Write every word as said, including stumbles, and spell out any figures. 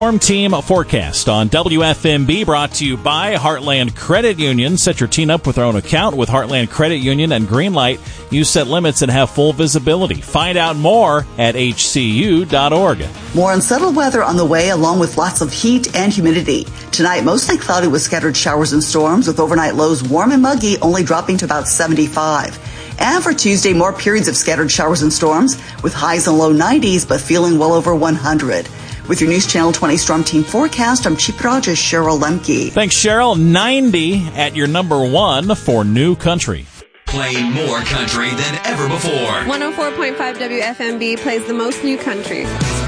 Storm Team forecast on W F M B, brought to you by Heartland Credit Union. Set your teen up with their own account with Heartland Credit Union and Greenlight. You set limits and have full visibility. Find out more at H C U dot org. More unsettled weather on the way, along with lots of heat and humidity. Tonight, mostly cloudy with scattered showers and storms, with overnight lows warm and muggy, only dropping to about seventy-five. And for Tuesday, more periods of scattered showers and storms, with highs in the low nineties, but feeling well over one hundred. With your News Channel twenty Storm Team forecast, I'm Chief Meteorologist Cheryl Lemke. Thanks, Cheryl. ninety at your number one for New Country. Playing more country than ever before. one oh four point five W F M B plays the most new country.